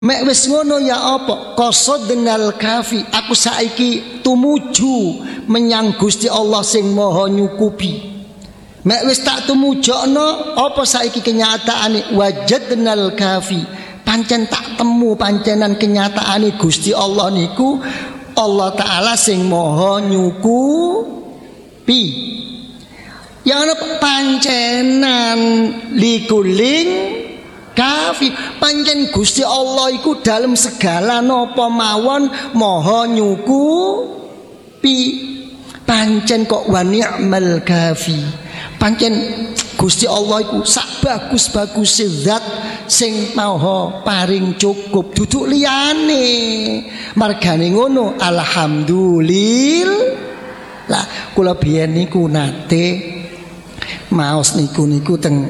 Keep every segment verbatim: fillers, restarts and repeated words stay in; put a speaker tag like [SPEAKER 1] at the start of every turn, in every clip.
[SPEAKER 1] Mek wis ngono ya apa? Qasadnal kafi. Aku saiki tumuju menyang Gusti Allah sing Maha nyukupi. Mek wis tak tumujokno apa saiki kenyataane? Wajadnal kafi. Pancen tak temu pancenan kenyataane Gusti Allah niku Allah Ta'ala sing Maha nyukupi. Ya ana pancenan likuling kafi, pancen Gusti Allah iku dalam segala napa mawon maha nyukupi. Pancen kok wa ni'mal kafi, pancen Gusti Allah iku sak bagus-bagus zat sing maha paring cukup, duduk liyane. Margane ngono alhamdulillah. Lah kula biyen niku nate maos niku niku teng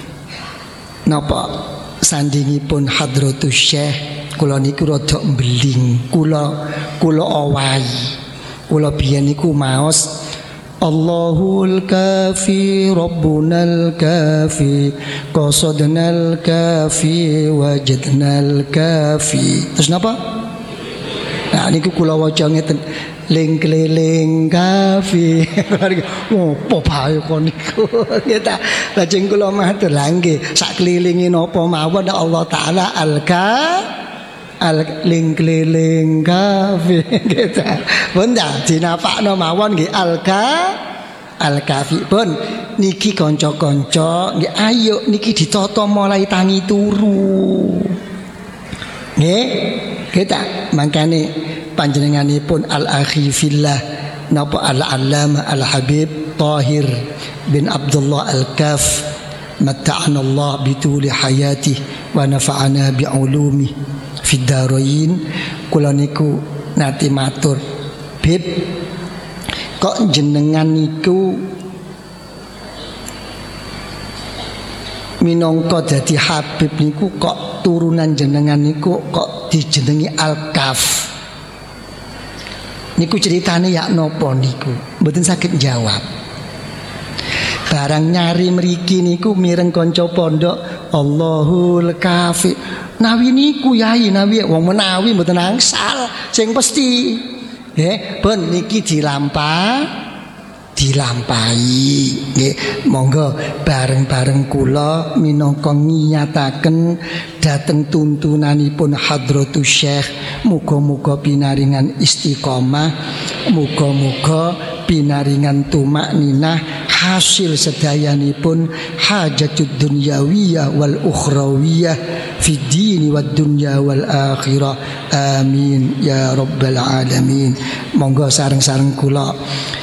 [SPEAKER 1] napa sandingipun Hadratus Syekh, kula niku rada mbeling, kula kula owahi. Kula biyen niku maos Allahul kafi Rabbunal kafi qasadnal kafi wajadnal kafi. Terus napa? Nah niku kula waca ngeten, ling keliling kafi. Opo bae kon niku. Kita lajeng kula matur lha nggih sak kelilingi napa mawon Allah Taala al-ka al ling keliling kafi. Kita benda dinapakno mawon nggih al-ka al-kafi. Pun niki kanca-kanca nggih ayo niki ditata mulai tangi turu. Nggih, kita mangkane panjenenganipun al-akhi fillah napa al-allamah al-habib Tahir bin Abdullah al-Kaf matta'ana Allah bituli hayati wa nafa'ana bi'ulumi fid darain. Kula niku nate matur, Bib, kok jenengan niku minangka dadi habib niku kok turunan jenengan niku kok dijenengi al-Kaf. Niku ceritane ya napa niku? Mboten saged jawab. Barang nyari mriki niku mireng kanca pondok Allahul kafi. Nawi niku yai nawi wong menawi mboten angsal sing pasti. Nggih, pun niki dilampah dilampahi nggih. Monggo bareng-bareng kula minangka ngiyataken dhateng tuntunanipun Hadratus Syekh, muga-muga pinaringan istiqomah, muga-muga pinaringan tumakninah hasil sedayanipun hajatud dunyawiyah wal ukhrawiyah fid dini wad dunya wal akhirah. Amin ya rabbal alamin. Monggo sareng-sareng kula